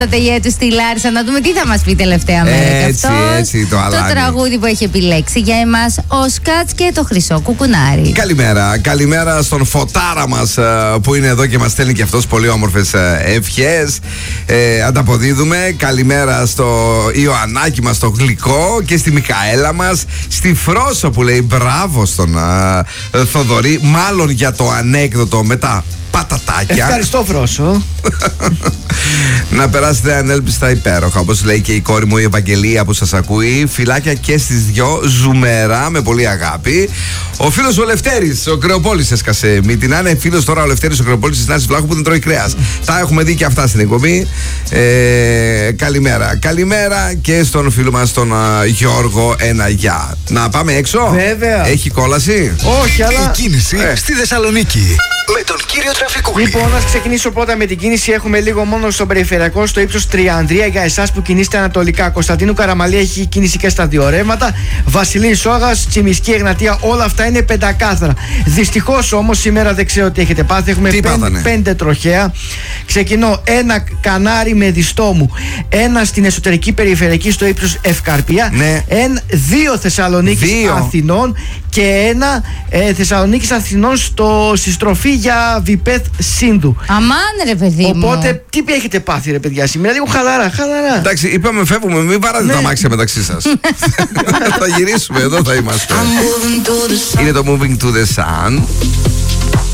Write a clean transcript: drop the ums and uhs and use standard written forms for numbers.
του στη Λάρισα, να δούμε τι θα μας πει τελευταία μέρα. Έτσι, το τραγούδι που έχει επιλέξει για εμάς ο Σκάτς και το Χρυσό Κουκουνάρι. Καλημέρα στον φωτάρα μας που είναι εδώ και μας στέλνει και αυτός πολύ όμορφες ευχές. Ανταποδίδουμε. Καλημέρα στο Ιωαννάκι μας το γλυκό και στη Μικαέλα μας, στη Φρόσο που λέει μπράβο στον Θοδωρή, μάλλον για το ανέκδοτο με τα πατατάκια. Ευχαριστώ, Φρόσο. Να περάσετε ανέλπιστα υπέροχα, όπως λέει και η κόρη μου η Ευαγγελία που σας ακούει. Φιλάκια και στις δυο, ζουμερά με πολύ αγάπη. Ο φίλος ο Λευτέρης, ο Κρεοπόλης έσκασε μύτη. Να είναι φίλος τώρα ο Λευτέρης ο Κρεοπόλης της Νάσης Βλάχου που δεν τρώει κρέας. Τα έχουμε δει και αυτά στην εκπομπή. Καλημέρα και στον φίλο μας τον Γιώργο, ένα γεια. Να πάμε έξω. Βέβαια. Έχει κόλαση? Όχι, αλλά η κίνηση στη Θεσσαλονίκη με τον κύριο Τραφικούλη. Λοιπόν, να ξεκινήσω πρώτα με την κίνηση. Έχουμε λίγο μόνο στον περιφερειακό, στο ύψος Τριανδρία για εσάς που κινείστε ανατολικά. Κωνσταντίνου Καραμαλή έχει κίνηση και στα δύο ρεύματα. Βασιλής Σόγας, Τσιμισκή, Εγνατία, όλα αυτά είναι πεντακάθαρα. Δυστυχώς όμως σήμερα δεν ξέρω τι έχετε πάθει. Έχουμε πέντε τροχαία. Ξεκινώ. Ένα Κανάρι με Διστόμου. Ένα στην εσωτερική περιφερειακή στο ύψος Ευκαρπία. Ναι. Δύο Θεσσαλονίκης Αθηνών. Και ένα Θεσσαλονίκης Αθηνών στη στροφή για Βιπέθ Σύνδου. Αμάν ρε παιδί μου. Οπότε τι έχετε πάθει ρε παιδιά σήμερα? Λίγο χαλαρά. Εντάξει, είπαμε φεύγουμε, μην βάρατε τα αμάξια μεταξύ σας. Θα γυρίσουμε, εδώ θα είμαστε. Είναι το Moving to the Sun.